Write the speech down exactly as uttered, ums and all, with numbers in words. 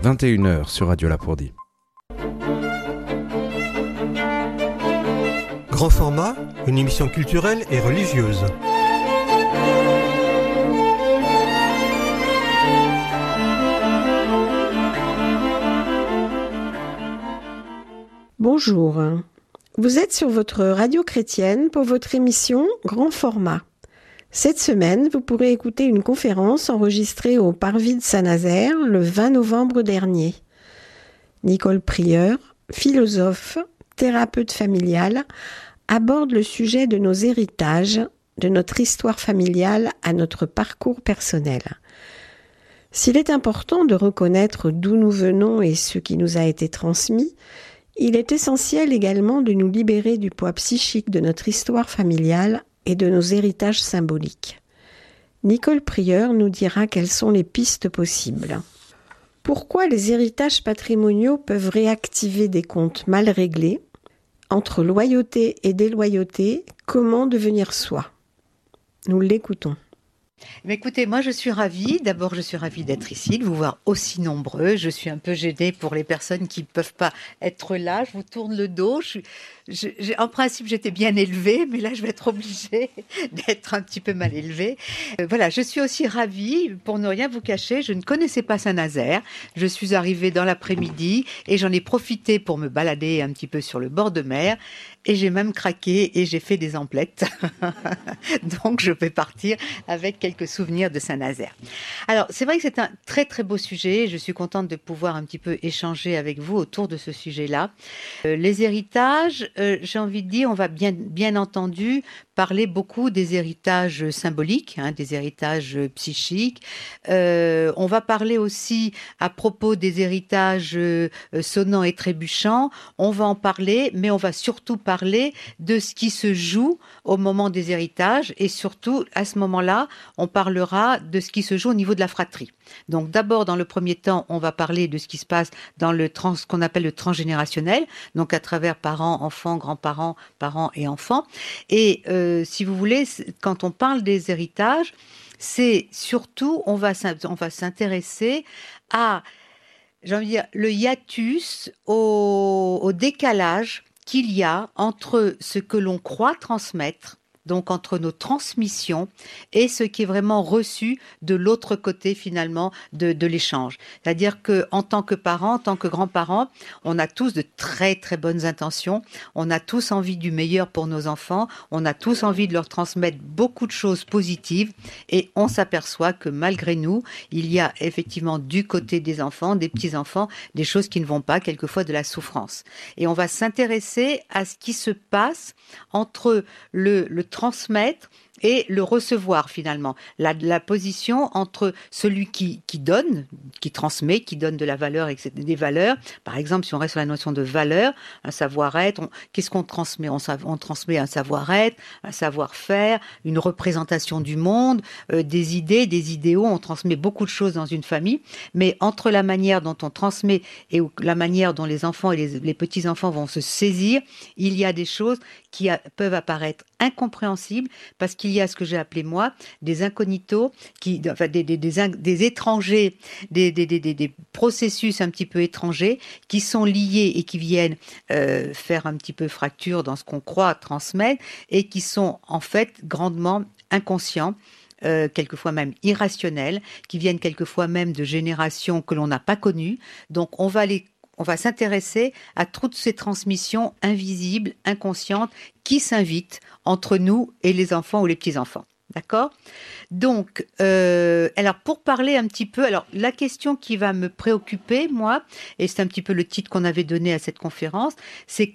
vingt et une heures sur Radio Lapourdie. Grand format, une émission culturelle et religieuse. Bonjour, vous êtes sur votre radio chrétienne pour votre émission Grand format. Cette semaine, vous pourrez écouter une conférence enregistrée au Parvis de Saint-Nazaire le vingt novembre dernier. Nicole Prieur, philosophe, thérapeute familiale, aborde le sujet de nos héritages, de notre histoire familiale à notre parcours personnel. S'il est important de reconnaître d'où nous venons et ce qui nous a été transmis, il est essentiel également de nous libérer du poids psychique de notre histoire familiale et de nos héritages symboliques. Nicole Prieur nous dira quelles sont les pistes possibles. Pourquoi les héritages patrimoniaux peuvent réactiver des comptes mal réglés? Entre loyauté et déloyauté, comment devenir soi? Nous l'écoutons. Mais écoutez, moi je suis ravie, d'abord je suis ravie d'être ici, de vous voir aussi nombreux, je suis un peu gênée pour les personnes qui ne peuvent pas être là, je vous tourne le dos, je suis, je, je, en principe j'étais bien élevée, mais là je vais être obligée d'être un petit peu mal élevée. Euh, voilà, je suis aussi ravie, pour ne rien vous cacher, je ne connaissais pas Saint-Nazaire, je suis arrivée dans l'après-midi et j'en ai profité pour me balader un petit peu sur le bord de mer et j'ai même craqué et j'ai fait des emplettes, donc je vais partir avec quelques souvenirs de Saint-Nazaire. Alors, c'est vrai que c'est un très très beau sujet. Je suis contente de pouvoir un petit peu échanger avec vous autour de ce sujet-là. Euh, les héritages, euh, j'ai envie de dire, on va bien, bien entendu parler beaucoup des héritages symboliques, hein, des héritages psychiques. Euh, on va parler aussi à propos des héritages euh, sonnants et trébuchants. On va en parler, mais on va surtout parler de ce qui se joue au moment des héritages et surtout, à ce moment-là, on parlera de ce qui se joue au niveau de la fratrie. Donc d'abord, dans le premier temps, on va parler de ce qui se passe dans le trans, ce qu'on appelle le transgénérationnel, donc à travers parents, enfants, grands-parents, parents et enfants. Et euh, si vous voulez, quand on parle des héritages, c'est surtout, on va, on va s'intéresser à, j'ai envie de dire, le hiatus, au, au décalage qu'il y a entre ce que l'on croit transmettre, donc entre nos transmissions et ce qui est vraiment reçu de l'autre côté finalement de, de l'échange. C'est-à-dire qu'en tant que parents, en tant que grands-parents, on a tous de très très bonnes intentions, on a tous envie du meilleur pour nos enfants, on a tous envie de leur transmettre beaucoup de choses positives et on s'aperçoit que malgré nous, il y a effectivement du côté des enfants, des petits-enfants, des choses qui ne vont pas, quelquefois de la souffrance. Et on va s'intéresser à ce qui se passe entre le, le transmettre et le recevoir finalement, la, la position entre celui qui, qui donne, qui transmet, qui donne de la valeur et des valeurs. Par exemple, si on reste sur la notion de valeur, un savoir-être, on, qu'est-ce qu'on transmet? on, on transmet un savoir-être, un savoir-faire, une représentation du monde, euh, des idées, des idéaux, on transmet beaucoup de choses dans une famille, mais entre la manière dont on transmet et la manière dont les enfants et les, les petits-enfants vont se saisir, il y a des choses qui a, peuvent apparaître incompréhensibles parce qu'il y a ce que j'ai appelé moi des incognitos, qui, enfin des, des, des, des étrangers, des, des, des, des processus un petit peu étrangers qui sont liés et qui viennent euh, faire un petit peu fracture dans ce qu'on croit transmettre et qui sont en fait grandement inconscients. Euh, quelquefois même irrationnels, qui viennent quelquefois même de générations que l'on n'a pas connues. Donc on va les On va s'intéresser à toutes ces transmissions invisibles, inconscientes, qui s'invitent entre nous et les enfants ou les petits-enfants. D'accord ? Donc, euh, alors pour parler un petit peu, alors la question qui va me préoccuper, moi, et c'est un petit peu le titre qu'on avait donné à cette conférence, c'est